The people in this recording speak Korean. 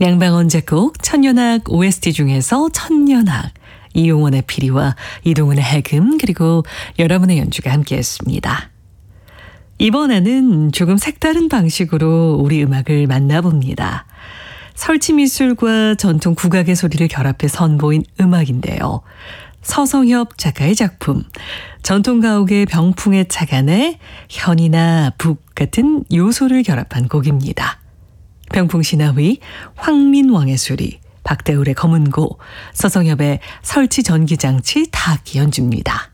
양방원 작곡 천년악 OST 중에서 천년악, 이용원의 피리와 이동훈의 해금, 그리고 여러분의 연주가 함께했습니다. 이번에는 조금 색다른 방식으로 우리 음악을 만나봅니다. 설치미술과 전통 국악의 소리를 결합해 선보인 음악인데요. 서성엽 작가의 작품, 전통가옥의 병풍에 착안해 현이나 북 같은 요소를 결합한 곡입니다. 병풍신화위, 황민왕의 수리, 박대울의 검은고, 서성엽의 설치 전기장치 타악기 연주입니다.